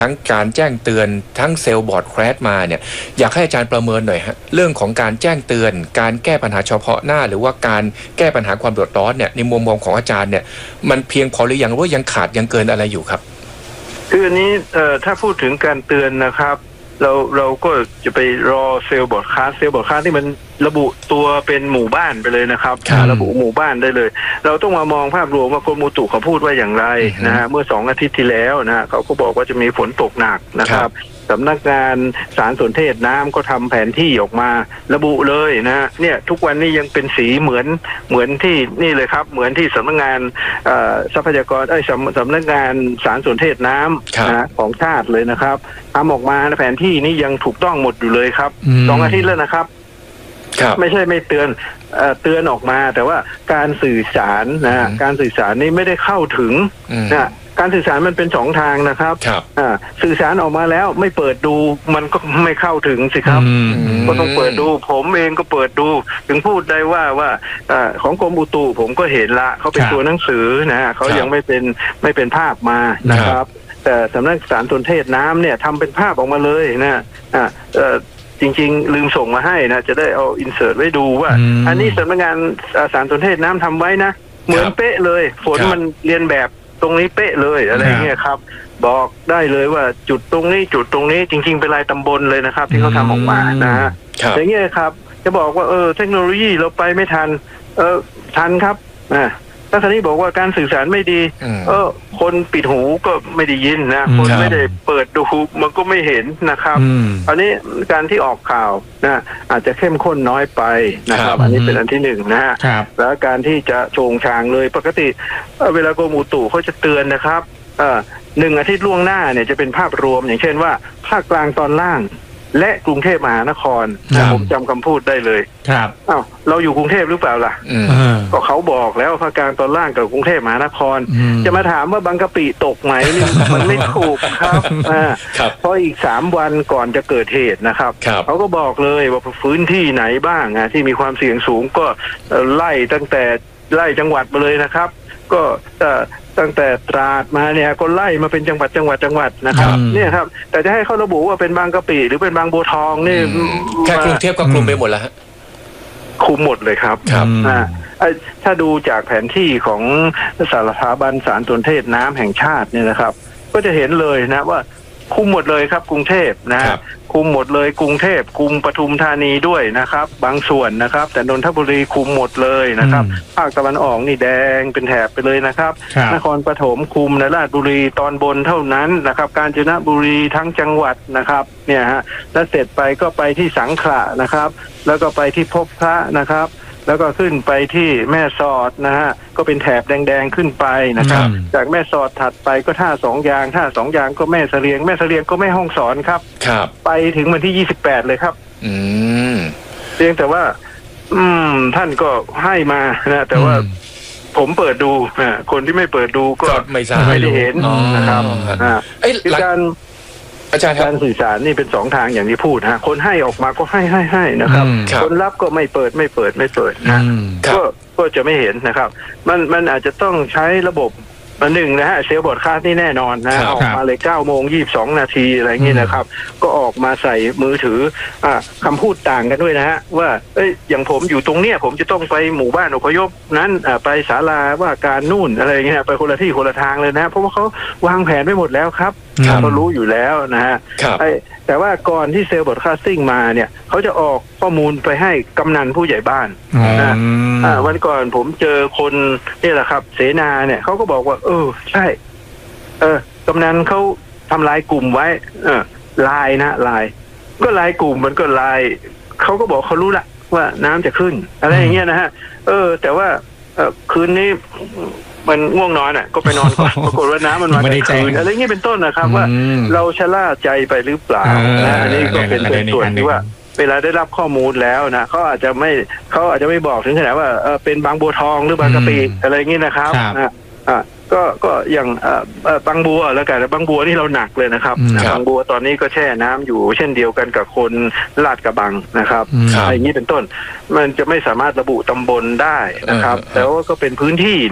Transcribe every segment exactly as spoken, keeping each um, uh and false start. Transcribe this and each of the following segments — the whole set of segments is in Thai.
ทั้งการแจ้งเตือนทั้งเซลล์บอร์ดแครชมาเนี่ยอยากให้อาจารย์ประเมินหน่อยฮะเรื่องของการแจ้งเตือนการแก้ปัญหาเฉพาะหน้าหรือว่าการแก้ปัญหาความเดือดร้อนเนี่ยในมุมมองของอาจารย์เนี่ยมันเพียงพอหรือยังหรือว่ายังขาดยังเกินอะไรอยู่ครับคืออันนี้เอ่อถ้าพูดถึงการเตือนนะครับเราเราก็จะไปรอเซลล์บอร์ดคาสเซลล์บอร์ดคาสที่มันระบุตัวเป็นหมู่บ้านไปเลยนะครับระบุหมู่บ้านได้เลยเราต้องมามองภาพรวมว่ากรมอุตุเขาพูดว่าอย่างไรนะฮะเมื่อสองอาทิตย์ที่แล้วนะเขาก็บอกว่าจะมีฝนตกหนักนะครับสำนักงานสารสนเทศน้ำก็ทำแผนที่ออกมาระบุเลยนะเนี่ยทุกวันนี้ยังเป็นสีเหมือนเหมือนที่นี่เลยครับเหมือนที่สำนักงานทรัพยากรไอ้สำสำนักงานสารสนเทศน้ำนะของชาติเลยนะครับทำออกมาแผนที่นี้ยังถูกต้องหมดอยู่เลยครับสองอาทิตย์แล้วนะครับไม่ใช่ไม่เตือนเตือนออกมาแต่ว่าการสื่อสารนะการสื่อสารนี้ไม่ได้เข้าถึงนะการสื่อสารมันเป็นสองทางนะครับสื่อสารออกมาแล้วไม่เปิดดูมันก็ไม่เข้าถึงสิครับก็ต้องเปิดดูผมเองก็เปิดดูถึงพูดได้ว่าว่าของกรมอุตุผมก็เห็นละเขาเป็นตัวหนังสือนะเขายังไม่เป็นไม่เป็นภาพมานะครับแต่สำนักสารสนเทศน้ำเนี่ยทำเป็นภาพออกมาเลยนะอ่าจริงๆลืมส่งมาให้นะจะได้เอาอินเสิร์ตไว้ดูว่าอันนี้สำนักงานสารสนเทศน้ำทำไว้นะเหมือนเป๊ะเลยฝนมันเรียนแบบตรงนี้เป๊ะเลยอะไรเงี้ยครับบอกได้เลยว่าจุดตรงนี้จุดตรงนี้จริงๆเป็นรายตำบลเลยนะครับที่เขาทำออกมานะฮะอย่างเงี้ยครับจะบอกว่าเออเทคโนโลยีเราไปไม่ทันเออทันครับอ่าถ้าท่านนี้บอกว่าการสื่อสารไม่ดีเออคนปิดหูก็ไม่ได้ยินนะคนไม่ได้เปิดดูมันก็ไม่เห็นนะครับอันนี้การที่ออกข่าวนะอาจจะเข้มข้นน้อยไปนะครับอันนี้เป็นอันที่หนึ่งนะฮะแล้วการที่จะโชงชางเลยปกติเวลากรมอุตุเขาจะเตือนนะครับเออหนึ่งอาทิตย์ล่วงหน้าเนี่ยจะเป็นภาพรวมอย่างเช่นว่าภาคกลางตอนล่างและกรุงเทพมหานครผมจำคำพูดได้เลยครับอ้าวเราอยู่กรุงเทพหรือเปล่าล่ะก็เขาบอกแล้วภาคกลางตอนล่างกับกรุงเทพมหานครจะมาถามว่าบางกะปิตกไหมนี่มันไม่ถูกครับเพราะอีกสามวันก่อนจะเกิดเหตุนะครับเขาก็บอกเลยว่าพื้นที่ไหนบ้างอ่ะที่มีความเสี่ยงสูงก็ไล่ตั้งแต่ไล่จังหวัดมาเลยนะครับก็ตั้งแต่ตราดมาเนี่ยก็ไล่มาเป็นจังหวัดจังหวัดจังหวัดนะครับเนี่ยครับแต่จะให้เขาระบุว่าเป็นบางกะปิหรือเป็นบางบัวทองนี่แค่กรุงเทพก็คลุมไปหมดแล้วฮะคุมหมดเลยครับครับถ้าดูจากแผนที่ของสถาบันสารสนเทศน้ำแห่งชาติเนี่ยนะครับก็จะเห็นเลยนะว่าคุมหมดเลยครับกรุงเทพนะคุมหมดเลยกรุงเทพคุมปทุมธานีด้วยนะครับบางส่วนนะครับแต่นนทบุรีคุมหมดเลยนะครับภาคตะวันออกนี่แดงเป็นแถบไปเลยนะครับนครปฐมคุมในราชบุรีตอนบนเท่านั้นนะครับกาญจนบุรีทั้งจังหวัดนะครับเนี่ยฮะแล้วเสร็จไปก็ไปที่สังขละนะครับแล้วก็ไปที่พบพระนะครับแล้วก็ขึ้นไปที่แม่สอดนะฮะก็เป็นแถบแดงๆขึ้นไปนะครับจากแม่สอดถัดไปก็ท่าสองยางท่าสองยางก็แม่เสลียงแม่เสลียงก็แม่ห้องสอนครับครับไปถึงวันที่ยี่สิบแปดเลยครับอืมเพียงแต่ว่าอืมท่านก็ให้มานะแต่ว่าผมเปิดดูนะคนที่ไม่เปิดดูก็ไม่ไม่ได้เห็นนะครับอ่าการอาจารย์การสื่อสารนี่เป็นสองทางอย่างที่พูดฮะคนให้ออกมาก็ให้ให้ให้นะครับคนรับก็ไม่เปิดไม่เปิดไม่เปิดนะก็ก็จะไม่เห็นนะครับมันมันอาจจะต้องใช้ระบบมันหนึ่งนะฮะเซลล์บอร์ดคาสนี่แน่นอนนะออกมาเลยเก้าโมงยี่สิบสองนาทีอะไรอย่างนี้นะครับก็ออกมาใส่มือถืออ่าคำพูดต่างกันด้วยนะฮะว่าเอ้ยอย่างผมอยู่ตรงเนี้ยผมจะต้องไปหมู่บ้านอพยพนั้นอ่าไปศาลาว่าการนู่นอะไรอย่างเงี้ยไปคนละที่คนละทางเลยนะเพราะว่าเขาวางแผนไว้หมดแล้วครับเขารู้อยู่แล้วนะฮะแต่ว่าก่อนที่เซลล์บอร์ดคาสติ้งมาเนี่ยเขาจะออกข้อมูลไปให้กำนันผู้ใหญ่บ้านนะวันก่อนผมเจอคนนี่แหละครับเสนาเนี่ยเขาก็บอกว่าเออใช่เออกำนันเขาทำลายกลุ่มไว้เออลายนะลายก็ลายกลุ่มมันก็ลายเขาก็บอกเขารู้ละว่าน้ำจะขึ้นอะไรอย่างเงี้ยนะฮะเออแต่ว่าเออคืนนี้มันง่วงนอนอ่ะก็ไปนอนก่อนปรากฏว่าน้ำมันมาแต่คืนอะไรเงี้ยเป็นต้นนะครับว่าเราชะล่าใจไปหรือเปล่านะอันนี้ก็เป็นส่วนที่ว่าเวลาได้รับข้อมูลแล้วนะเขาอาจจะไม่เขาอาจจะไม่บอกถึงขนาดว่าเออเป็นบางบัวทองหรือบางกะปิอะไรเงี้ยนะครับนะอ่าก็ก็อย่างเอ่อบางบัวแล้วกันบางบัวนี่เราหนักเลยนะครับบางบัวตอนนี้ก็แช่น้ำอยู่เช่นเดียวกันกับคนลาดกระบังนะครับอะไรอย่างนี้เป็นต้นมันจะไม่สามารถระบุตำบลได้นะครับแต่ว่าก็เป็นพื้นที่เนี่ย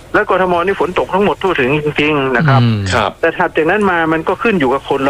แล้วกทมนี่ฝนตกทั้งหมดทั่วถึงจริงๆนะครับอืมครับแต่ถัดจากนั้นมามันก็ขึ้นอยู่กับคน